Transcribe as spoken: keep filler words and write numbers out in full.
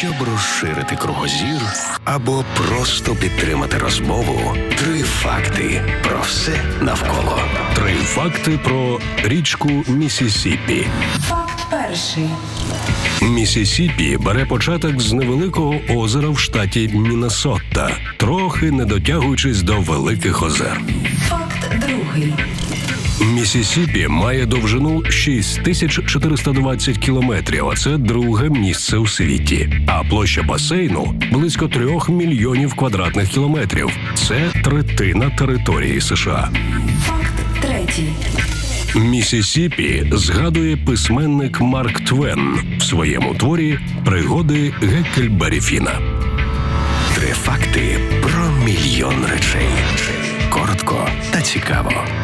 Щоб розширити кругозір або просто підтримати розмову, три факти про все навколо. Три факти про річку Міссісіпі. Факт перший. Міссісіпі бере початок з невеликого озера в штаті Міннесота, трохи не дотягуючись до великих озер. Факт другий. Міссісіпі має довжину шість тисяч чотириста двадцять кілометрів, а це друге місце у світі. А площа басейну – близько трьох мільйонів квадратних кілометрів. Це третина території США. Факт третій. Міссісіпі згадує письменник Марк Твен в своєму творі «Пригоди Геккельбері Фіна». Три факти про мільйон речей. Коротко та цікаво.